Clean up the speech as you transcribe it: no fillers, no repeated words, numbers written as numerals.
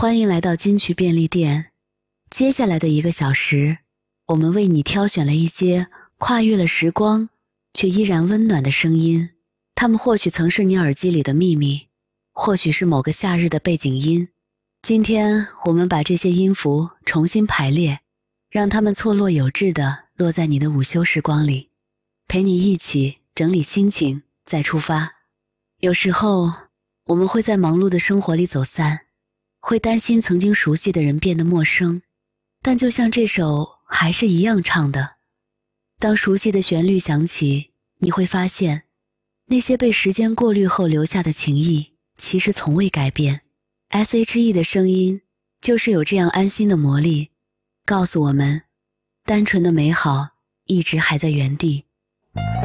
欢迎来到金曲便利店。接下来的1个小时，我们为你挑选了一些跨越了时光却依然温暖的声音，它们或许曾是你耳机里的秘密，或许是某个夏日的背景音。今天我们把这些音符重新排列，让它们错落有致地落在你的午休时光里，陪你一起整理心情，再出发。有时候我们会在忙碌的生活里走散，会担心曾经熟悉的人变得陌生，但就像这首还是一样唱的，当熟悉的旋律响起，你会发现那些被时间过滤后留下的情谊其实从未改变。 SHE 的声音就是有这样安心的魔力，告诉我们单纯的美好一直还在原地。